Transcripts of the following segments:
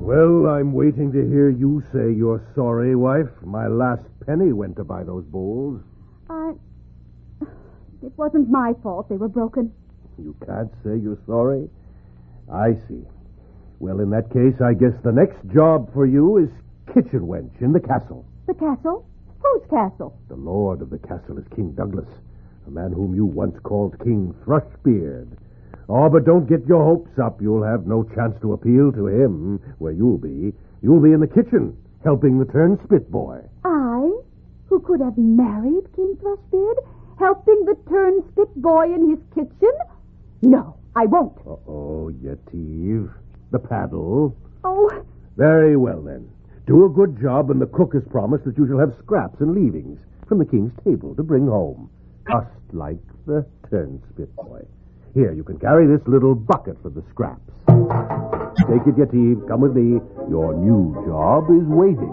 Well, I'm waiting to hear you say you're sorry, wife. My last penny went to buy those bowls. It wasn't my fault they were broken. You can't say you're sorry? I see. Well, in that case, I guess the next job for you is kitchen wench in the castle. The castle? Whose castle? The lord of the castle is King Douglas, a man whom you once called King Thrushbeard. Oh, but don't get your hopes up. You'll have no chance to appeal to him where you'll be. You'll be in the kitchen, helping the turnspit boy. I, who could have married King Thrushbeard, helping the turnspit boy in his kitchen? No, I won't. Uh-oh, Yetive. The paddle. Oh. Very well, then. Do a good job, and the cook has promised that you shall have scraps and leavings from the king's table to bring home, just like the turnspit boy. Here, you can carry this little bucket for the scraps. Take it, Yetive. Come with me. Your new job is waiting.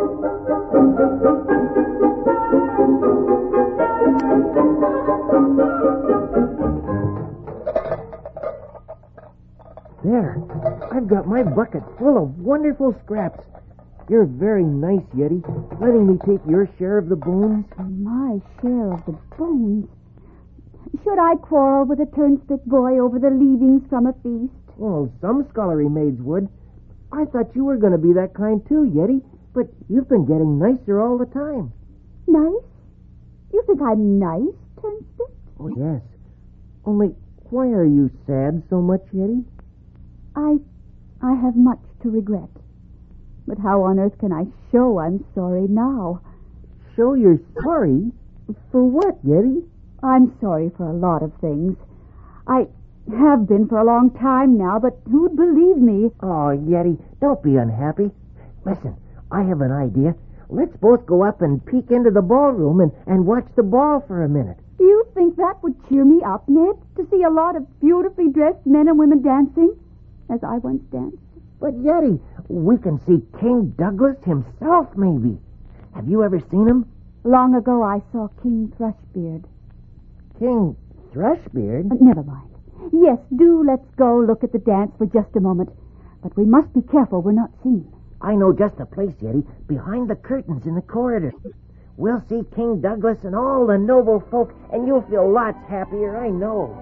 There. I've got my bucket full of wonderful scraps. You're very nice, Yeti, letting me take your share of the bones. My share of the bones? Should I quarrel with a turnspit boy over the leavings from a feast? Well, some scullery maids would. I thought you were going to be that kind too, Yeti, but you've been getting nicer all the time. Nice? You think I'm nice, turnspit? Oh, yes. Only, why are you sad so much, Yeti? I have much to regret. But how on earth can I show I'm sorry now? Show you're sorry? For what, Yeti? I'm sorry for a lot of things. I have been for a long time now, but who'd believe me? Oh, Yeti, don't be unhappy. Listen, I have an idea. Let's both go up and peek into the ballroom and watch the ball for a minute. Do you think that would cheer me up, Ned, to see a lot of beautifully dressed men and women dancing, as I once danced? But, Yeti, we can see King Douglas himself, maybe. Have you ever seen him? Long ago I saw King Thrushbeard. King Thrushbeard? Never mind. Yes, do let's go look at the dance for just a moment. But we must be careful we're not seen. I know just a place, Yeti, behind the curtains in the corridor. We'll see King Douglas and all the noble folk, and you'll feel lots happier, I know.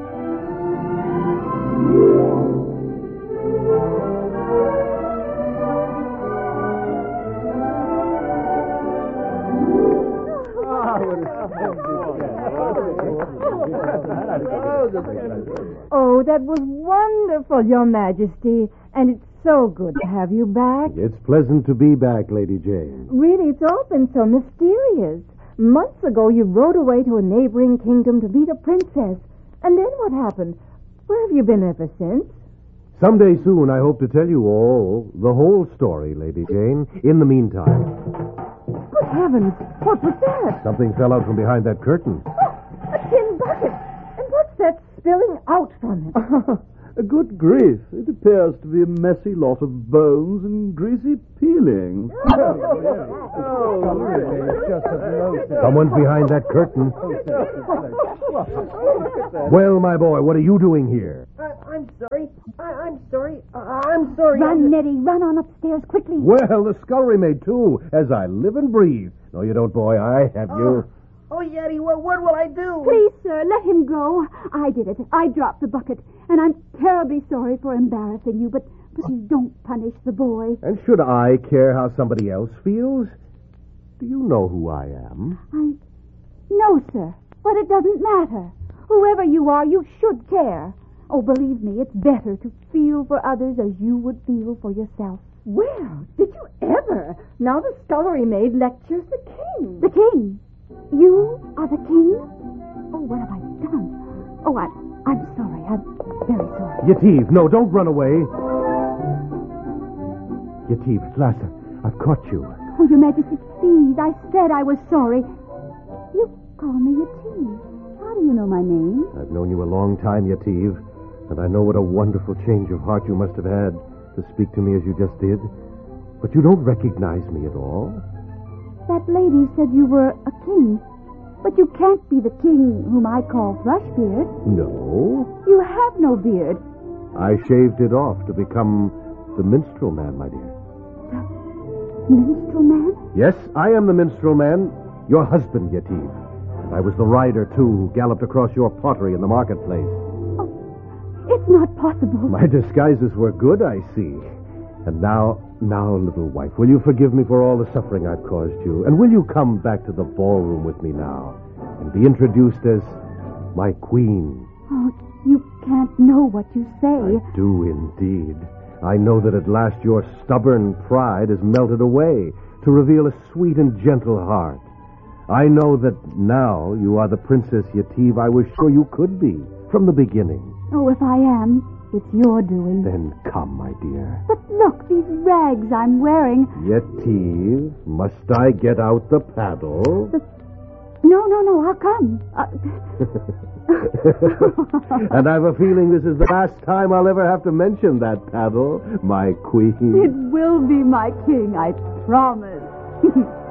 Oh, that was wonderful, Your Majesty. And it's so good to have you back. It's pleasant to be back, Lady Jane. Really, it's all been so mysterious. Months ago, you rode away to a neighboring kingdom to meet a princess. And then what happened? Where have you been ever since? Someday soon, I hope to tell you all, the whole story, Lady Jane. In the meantime... Good heavens, what was that? Something fell out from behind that curtain. Oh, a tin bucket. And what's that spilling out from it? Good grief. It appears to be a messy lot of bones and greasy peeling. Someone's behind that curtain. Well, my boy, what are you doing here? I'm sorry. I'm sorry. I'm sorry. Run, Nettie, run on upstairs quickly. Well, the scullery maid, too, as I live and breathe. No, you don't, boy. I have you. Oh, Yeti, what will I do? Please, sir, let him go. I did it. I dropped the bucket, and I'm terribly sorry for embarrassing you, but please don't punish the boy. And should I care how somebody else feels? Do you know who I am? No, sir, but it doesn't matter. Whoever you are, you should care. Oh, believe me, it's better to feel for others as you would feel for yourself. Well, did you ever? Now the scullery maid lectures the king. The king? You are the king? Oh, what have I done? Oh, I'm sorry. I'm very sorry. Yetive, no, don't run away. Yetive, at last, I've caught you. Oh, Your Majesty, please, I said I was sorry. You call me Yetive. How do you know my name? I've known you a long time, Yetive, and I know what a wonderful change of heart you must have had to speak to me as you just did. But you don't recognize me at all. That lady said you were a king. But you can't be the king whom I call Thrushbeard. No. You have no beard. I shaved it off to become the minstrel man, my dear. Minstrel man? Yes, I am the minstrel man, your husband, Yetive. And I was the rider, too, who galloped across your pottery in the marketplace. Oh, it's not possible. My disguises were good, I see. And now, little wife, will you forgive me for all the suffering I've caused you? And will you come back to the ballroom with me now and be introduced as my queen? Oh, you can't know what you say. I do indeed. I know that at last your stubborn pride has melted away to reveal a sweet and gentle heart. I know that now you are the Princess Yetive I was sure you could be from the beginning. Oh, if I am, it's your doing. Then come, my dear. But look, these rags I'm wearing. Yetive, must I get out the paddle? No, I'll come. And I've a feeling this is the last time I'll ever have to mention that paddle, my queen. It will be, my king, I promise.